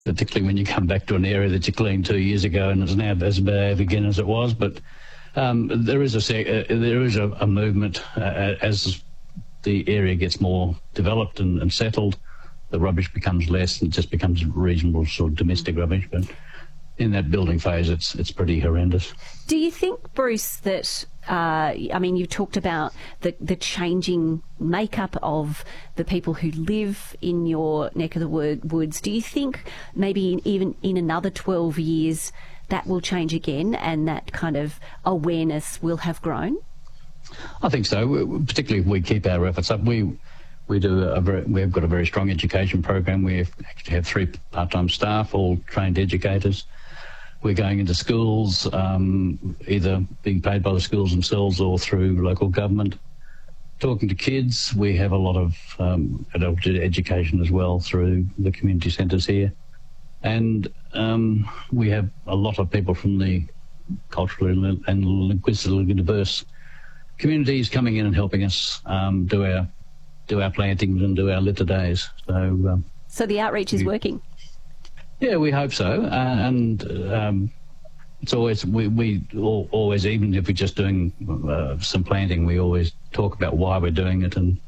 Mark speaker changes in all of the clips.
Speaker 1: particularly when you come back to an area that you cleaned 2 years ago and it's now as bad again as it was. But there is a movement as the area gets more developed and settled. The rubbish becomes less and it just becomes reasonable sort of domestic rubbish. But in that building phase, it's pretty horrendous.
Speaker 2: Do you think, Bruce, that you talked about the changing makeup of the people who live in your neck of the woods. Do you think maybe even in another 12 years that will change again and that kind of awareness will have grown?
Speaker 1: I think so, particularly if we keep our efforts up. We've got a very strong education program. We actually have 3 part-time staff, all trained educators. We're going into schools, either being paid by the schools themselves or through local government. Talking to kids, we have a lot of adult education as well through the community centres here. And we have a lot of people from the culturally and linguistically diverse communities coming in and helping us do our plantings and do our litter days.
Speaker 2: So the outreach is working?
Speaker 1: Yeah, we hope so, and it's always we always, even if we're just doing some planting, we always talk about why we're doing it and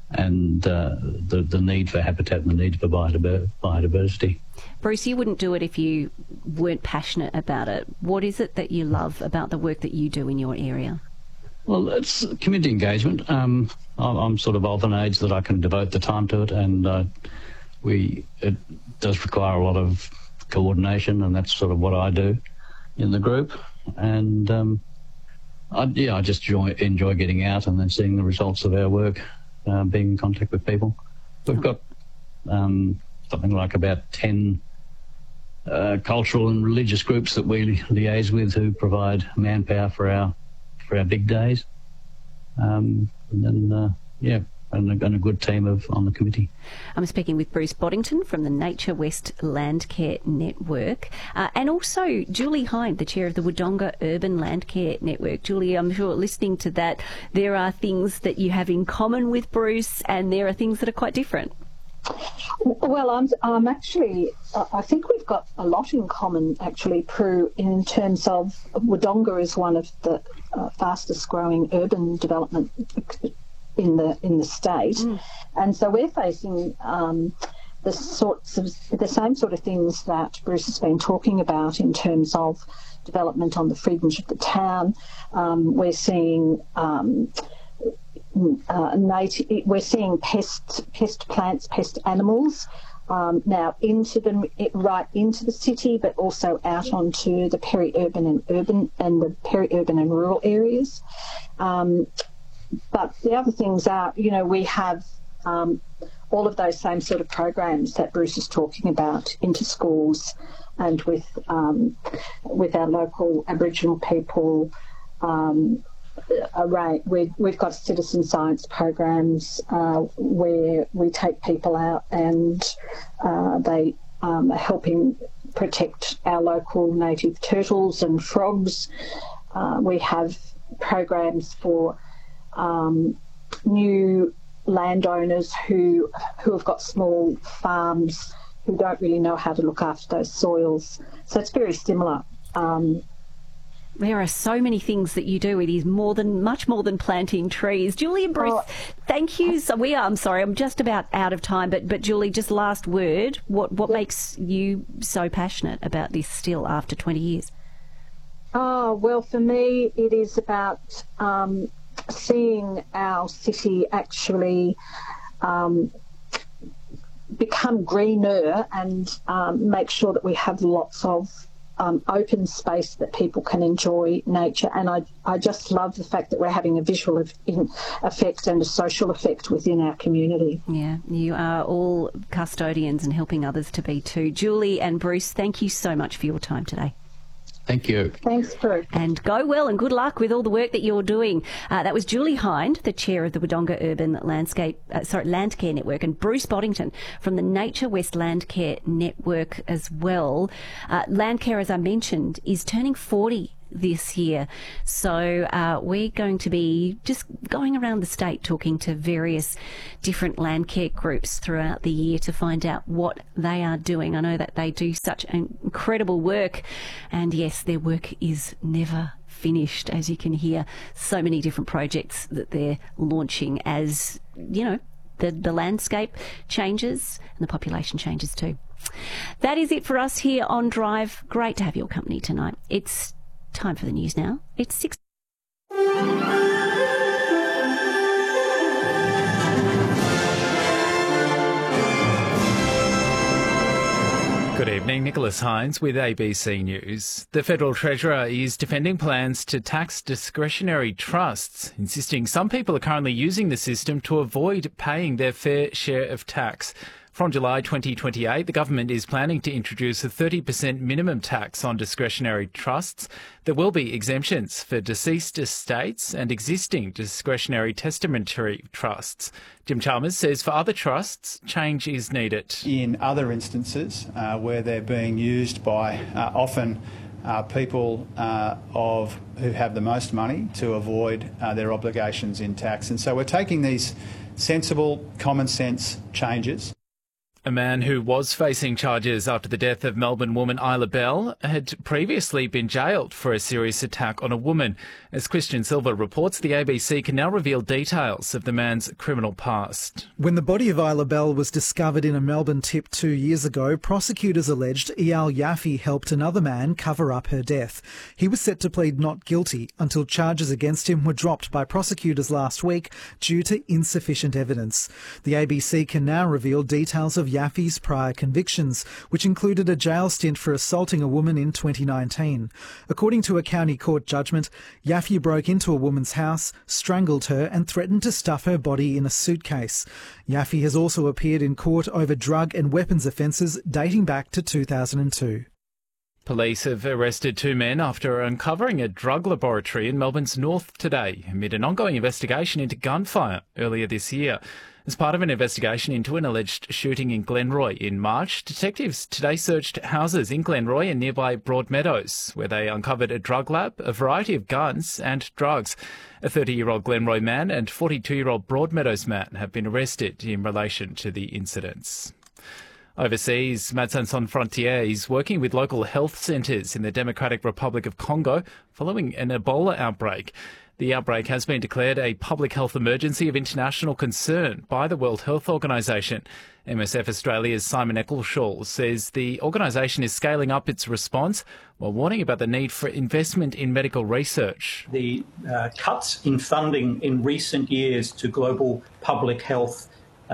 Speaker 1: the need for habitat and the need for biodiversity.
Speaker 2: Bruce, you wouldn't do it if you weren't passionate about it. What is it that you love about the work that you do in your area?
Speaker 1: Well, it's community engagement. I'm sort of of an age that I can devote the time to it, and it does require a lot of coordination, and that's sort of what I do in the group. And I just enjoy getting out and then seeing the results of our work, being in contact with people. We've got something like about 10 cultural and religious groups that we liaise with who provide manpower for our big days. And a good team on the committee.
Speaker 2: I'm speaking with Bruce Boddington from the Nature West Landcare Network, and also Julie Hind, the chair of the Wodonga Urban Landcare Network. Julie, I'm sure listening to that, there are things that you have in common with Bruce, and there are things that are quite different.
Speaker 3: Well, I'm actually, I think we've got a lot in common, actually, Prue, in terms of Wodonga is one of the fastest growing urban development in the state, and so we're facing the same sort of things that Bruce has been talking about in terms of development on the fringe of the town. We're seeing we're seeing pest plants, pest animals now right into the city, but also out onto the peri-urban and rural areas. But the other things are, we have all of those same sort of programs that Bruce is talking about into schools and with our local Aboriginal people. We've got citizen science programs where we take people out and they are helping protect our local native turtles and frogs. We have programs for new landowners who have got small farms who don't really know how to look after those soils. So it's very similar.
Speaker 2: There are so many things that you do. It is much more than planting trees. Julie and Bruce, thank you. So I'm sorry, I'm just about out of time, but Julie, just last word, what makes you so passionate about this still after 20 years?
Speaker 3: Oh, well, for me, it is about seeing our city actually become greener and make sure that we have lots of open space that people can enjoy nature. And I just love the fact that we're having a visual effect and a social effect within our community.
Speaker 2: Yeah, you are all custodians and helping others to be too. Julie and Bruce, thank you so much for your time today.
Speaker 1: Thank you.
Speaker 3: Thanks, Prue.
Speaker 2: And go well and good luck with all the work that you're doing. That was Julie Hind, the chair of the Wodonga Urban Landcare Network, and Bruce Boddington from the Nature West Landcare Network as well. Landcare, as I mentioned, is turning 40 this year. So we're going to be just going around the state talking to various different land care groups throughout the year to find out what they are doing. I know that they do such incredible work, and yes, their work is never finished, as you can hear. So many different projects that they're launching as, you know, the landscape changes and the population changes too. That is it for us here on Drive. Great to have your company tonight. It's time for the news now. It's 6.
Speaker 4: Good evening, Nicholas Hines with ABC News. The Federal Treasurer is defending plans to tax discretionary trusts, insisting some people are currently using the system to avoid paying their fair share of tax. From July 2028, the government is planning to introduce a 30% minimum tax on discretionary trusts. There will be exemptions for deceased estates and existing discretionary testamentary trusts. Jim Chalmers says for other trusts, change is needed.
Speaker 5: In other instances where they're being used by often people who have the most money to avoid their obligations in tax. And so we're taking these sensible, common sense changes.
Speaker 4: A man who was facing charges after the death of Melbourne woman Isla Bell had previously been jailed for a serious attack on a woman. As Christian Silva reports, the ABC can now reveal details of the man's criminal past.
Speaker 6: When the body of Isla Bell was discovered in a Melbourne tip 2 years ago, prosecutors alleged Eyal Yaffe helped another man cover up her death. He was set to plead not guilty until charges against him were dropped by prosecutors last week due to insufficient evidence. The ABC can now reveal details of Yaffe's prior convictions, which included a jail stint for assaulting a woman in 2019. According to a county court judgment, Yaffe broke into a woman's house, strangled her and threatened to stuff her body in a suitcase. Yaffe has also appeared in court over drug and weapons offences dating back to 2002.
Speaker 4: Police have arrested 2 men after uncovering a drug laboratory in Melbourne's north today, amid an ongoing investigation into gunfire earlier this year. As part of an investigation into an alleged shooting in Glenroy in March, detectives today searched houses in Glenroy and nearby Broadmeadows, where they uncovered a drug lab, a variety of guns and drugs. A 30-year-old Glenroy man and 42-year-old Broadmeadows man have been arrested in relation to the incidents. Overseas, Médecins Sans Frontières is working with local health centres in the Democratic Republic of Congo following an Ebola outbreak. The outbreak has been declared a public health emergency of international concern by the World Health Organization. MSF Australia's Simon Eccleshall says the organisation is scaling up its response while warning about the need for investment in medical research.
Speaker 7: The cuts in funding in recent years to global public health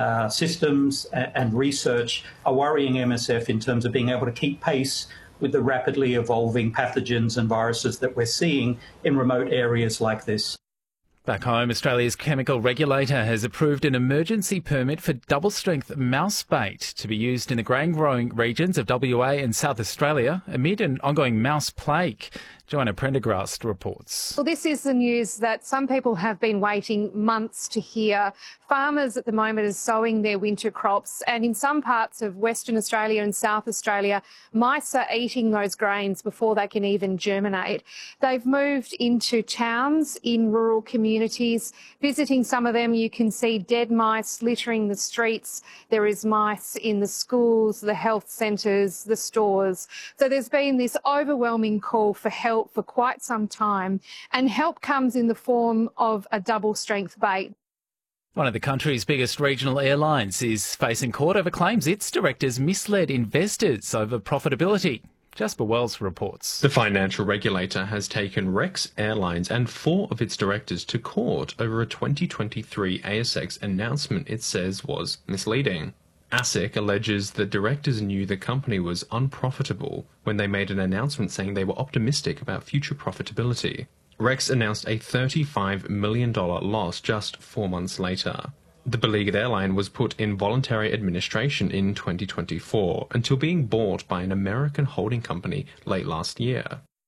Speaker 7: systems and research are worrying MSF in terms of being able to keep pace with the rapidly evolving pathogens and viruses that we're seeing in remote areas like this.
Speaker 4: Back home, Australia's chemical regulator has approved an emergency permit for double-strength mouse bait to be used in the grain-growing regions of WA and South Australia amid an ongoing mouse plague. Joanna Prendergast reports.
Speaker 8: Well, this is the news that some people have been waiting months to hear. Farmers at the moment are sowing their winter crops, and in some parts of Western Australia and South Australia, mice are eating those grains before they can even germinate. They've moved into towns in rural communities. Visiting some of them, you can see dead mice littering the streets. There is mice in the schools, the health centres, the stores. So there's been this overwhelming call for help for quite some time, and help comes in the form of a double-strength bait.
Speaker 4: One of the country's biggest regional airlines is facing court over claims its directors misled investors over profitability. Jasper Wells reports.
Speaker 9: The financial regulator has taken Rex Airlines and 4 of its directors to court over a 2023 ASX announcement it says was misleading. ASIC alleges the directors knew the company was unprofitable when they made an announcement saying they were optimistic about future profitability. Rex announced a $35 million loss just 4 months later. The beleaguered airline was put in voluntary administration in 2024 until being bought by an American holding company late last year.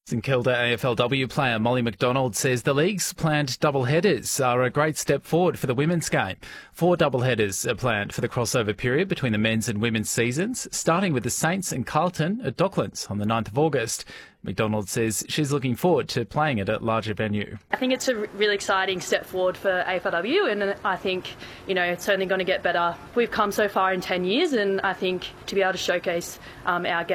Speaker 4: St Kilda AFLW player Molly McDonald says the league's planned double-headers are a great step forward for the women's game. 4 double-headers are planned for the crossover period between the men's and women's seasons, starting with the Saints and Carlton at Docklands on the 9th of August. McDonald says she's looking forward to playing it at larger venue.
Speaker 10: I think it's a really exciting step forward for AFLW, and I think, it's only going to get better. We've come so far in 10 years, and I think to be able to showcase our game